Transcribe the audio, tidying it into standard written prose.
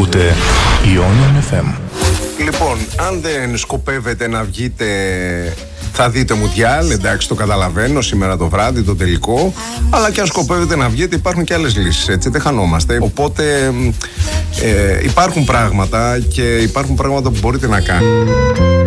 Ακούτε Ionian FM. Λοιπόν, αν δεν σκοπεύετε να βγείτε, θα δείτε Μουντιάλ, εντάξει, το καταλαβαίνω, σήμερα το βράδυ, το τελικό. Αλλά και αν σκοπεύετε να βγείτε, υπάρχουν και άλλες λύσεις, έτσι, δεν χανόμαστε. Οπότε υπάρχουν πράγματα και υπάρχουν πράγματα που μπορείτε να κάνετε.